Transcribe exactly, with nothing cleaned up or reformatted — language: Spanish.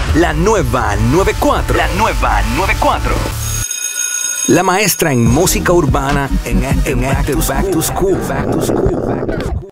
La nueva noventa y cuatro. La nueva noventa y cuatro. La maestra en música urbana en, en Back to School. Back to School. Back to School.